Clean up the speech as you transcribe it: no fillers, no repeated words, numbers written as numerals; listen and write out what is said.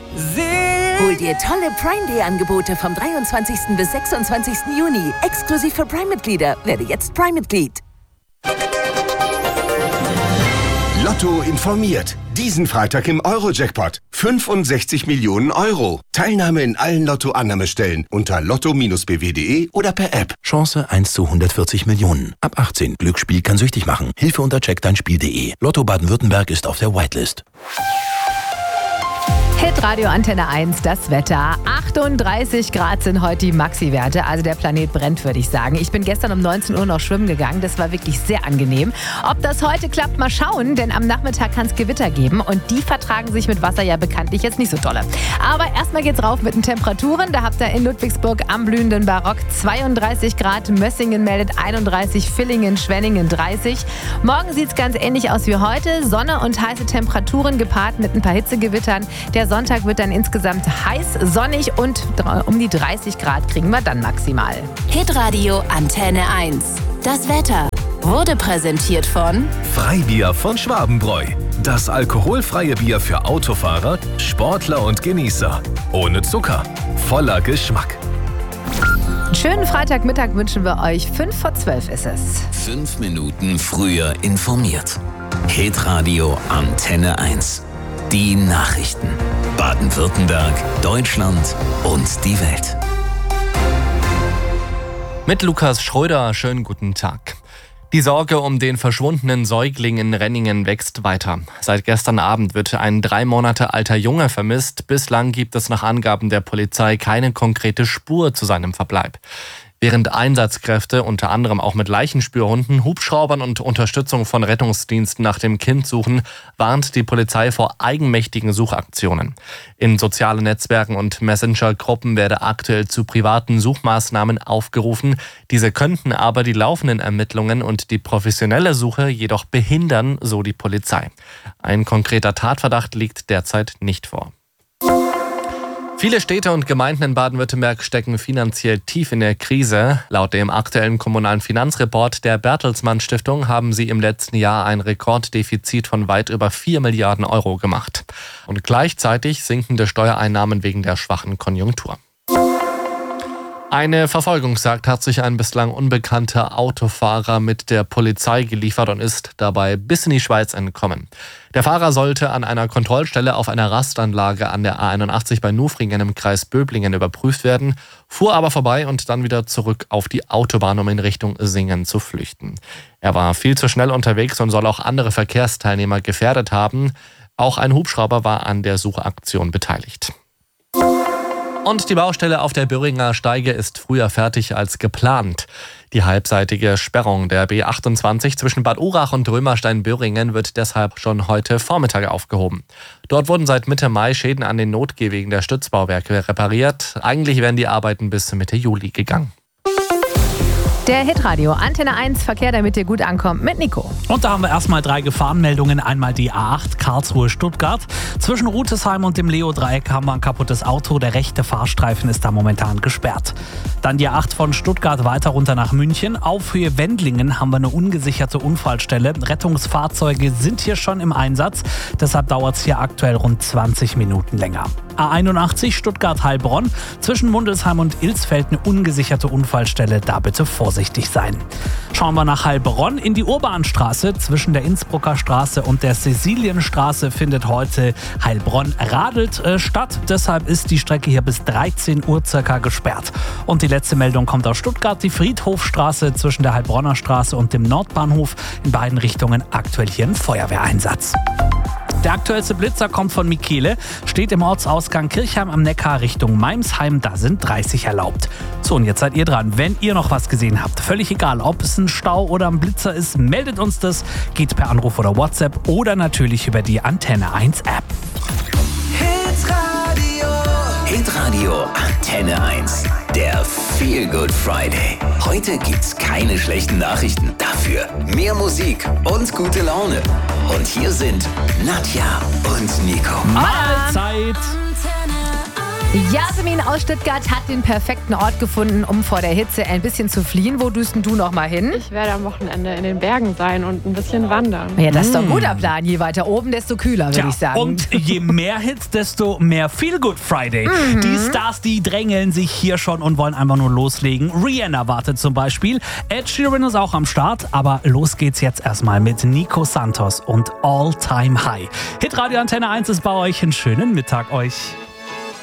Hol dir tolle Prime Day Angebote vom 23. bis 26. Juni. Exklusiv für Prime-Mitglieder. Werde jetzt Prime-Mitglied. Lotto informiert. Diesen Freitag im Euro-Jackpot. 65 Millionen Euro. Teilnahme in allen Lotto-Annahmestellen unter lotto-bw.de oder per App. Chance 1 zu 140 Millionen. Ab 18. Glücksspiel kann süchtig machen. Hilfe unter checkdeinspiel.de. Lotto Baden-Württemberg ist auf der Whitelist. Hitradio Antenne 1, das Wetter. 38 Grad sind heute die Maxi-Werte, also der Planet brennt, würde ich sagen. Ich bin gestern um 19 Uhr noch schwimmen gegangen, das war wirklich sehr angenehm. Ob das heute klappt, mal schauen, denn am Nachmittag kann es Gewitter geben und die vertragen sich mit Wasser ja bekanntlich jetzt nicht so dolle. Aber erstmal geht's rauf mit den Temperaturen. Da habt ihr in Ludwigsburg am blühenden Barock 32 Grad, Mössingen meldet 31, Villingen, Schwenningen 30. Morgen sieht's ganz ähnlich aus wie heute, Sonne und heiße Temperaturen gepaart mit ein paar Hitzegewittern. Der Sonntag wird dann insgesamt heiß, sonnig und um die 30 Grad kriegen wir dann maximal. Hitradio Antenne 1. Das Wetter wurde präsentiert von Freibier von Schwabenbräu. Das alkoholfreie Bier für Autofahrer, Sportler und Genießer. Ohne Zucker, voller Geschmack. Einen schönen Freitagmittag wünschen wir euch. 11:55 ist es. 5 Minuten früher informiert. Hitradio Antenne 1. Die Nachrichten. Baden-Württemberg, Deutschland und die Welt. Mit Lukas Schröder, schönen guten Tag. Die Sorge um den verschwundenen Säugling in Renningen wächst weiter. Seit gestern Abend wird ein 3 Monate alter Junge vermisst. Bislang gibt es nach Angaben der Polizei keine konkrete Spur zu seinem Verbleib. Während Einsatzkräfte unter anderem auch mit Leichenspürhunden, Hubschraubern und Unterstützung von Rettungsdiensten nach dem Kind suchen, warnt die Polizei vor eigenmächtigen Suchaktionen. In sozialen Netzwerken und Messenger-Gruppen werde aktuell zu privaten Suchmaßnahmen aufgerufen. Diese könnten aber die laufenden Ermittlungen und die professionelle Suche jedoch behindern, so die Polizei. Ein konkreter Tatverdacht liegt derzeit nicht vor. Viele Städte und Gemeinden in Baden-Württemberg stecken finanziell tief in der Krise. Laut dem aktuellen kommunalen Finanzreport der Bertelsmann Stiftung haben sie im letzten Jahr ein Rekorddefizit von weit über 4 Milliarden Euro gemacht. Und gleichzeitig sinkende Steuereinnahmen wegen der schwachen Konjunktur. Eine Verfolgungsjagd hat sich ein bislang unbekannter Autofahrer mit der Polizei geliefert und ist dabei bis in die Schweiz entkommen. Der Fahrer sollte an einer Kontrollstelle auf einer Rastanlage an der A81 bei Nufringen im Kreis Böblingen überprüft werden, fuhr aber vorbei und dann wieder zurück auf die Autobahn, um in Richtung Singen zu flüchten. Er war viel zu schnell unterwegs und soll auch andere Verkehrsteilnehmer gefährdet haben. Auch ein Hubschrauber war an der Suchaktion beteiligt. Und die Baustelle auf der Böhringer Steige ist früher fertig als geplant. Die halbseitige Sperrung der B28 zwischen Bad Urach und Römerstein-Böhringen wird deshalb schon heute Vormittag aufgehoben. Dort wurden seit Mitte Mai Schäden an den Notgehwegen der Stützbauwerke repariert. Eigentlich wären die Arbeiten bis Mitte Juli gegangen. Der Hitradio Antenne 1 Verkehr, damit ihr gut ankommt, mit Nico. Und da haben wir erstmal 3 Gefahrenmeldungen. Einmal die A8 Karlsruhe-Stuttgart. Zwischen Rutesheim und dem Leo-Dreieck haben wir ein kaputtes Auto. Der rechte Fahrstreifen ist da momentan gesperrt. Dann die A8 von Stuttgart weiter runter nach München. Auf Höhe Wendlingen haben wir eine ungesicherte Unfallstelle. Rettungsfahrzeuge sind hier schon im Einsatz. Deshalb dauert es hier aktuell rund 20 Minuten länger. A81 Stuttgart-Heilbronn. Zwischen Mundelsheim und Ilsfeld eine ungesicherte Unfallstelle. Da bitte vorsichtig sein. Schauen wir nach Heilbronn in die Urbanstraße. Zwischen der Innsbrucker Straße und der Cäcilienstraße findet heute Heilbronn-Radelt statt. Deshalb ist die Strecke hier bis 13 Uhr circa gesperrt. Und die letzte Meldung kommt aus Stuttgart. Die Friedhofstraße zwischen der Heilbronner Straße und dem Nordbahnhof. In beiden Richtungen aktuell hier ein Feuerwehreinsatz. Der aktuellste Blitzer kommt von Michele, steht im Ortsausgang Kirchheim am Neckar Richtung Meimsheim, da sind 30 erlaubt. So, und jetzt seid ihr dran. Wenn ihr noch was gesehen habt, völlig egal, ob es ein Stau oder ein Blitzer ist, meldet uns das. Geht per Anruf oder WhatsApp oder natürlich über die Antenne 1 App. Hitradio Antenne 1. Der Feel Good Friday. Heute gibt's keine schlechten Nachrichten. Dafür mehr Musik und gute Laune. Und hier sind Nadja und Nico. Mahlzeit! Jasmin aus Stuttgart hat den perfekten Ort gefunden, um vor der Hitze ein bisschen zu fliehen. Wo düst denn du noch mal hin? Ich werde am Wochenende in den Bergen sein und ein bisschen wandern. Ja, das ist doch ein guter Plan. Je weiter oben, desto kühler, würde ich sagen. Und je mehr Hits, desto mehr Feel Good Friday. Die Stars, die drängeln sich hier schon und wollen einfach nur loslegen. Rihanna wartet zum Beispiel. Ed Sheeran ist auch am Start. Aber los geht's jetzt erstmal mit Nico Santos und All Time High. Hitradio Antenne 1 ist bei euch. Einen schönen Mittag euch.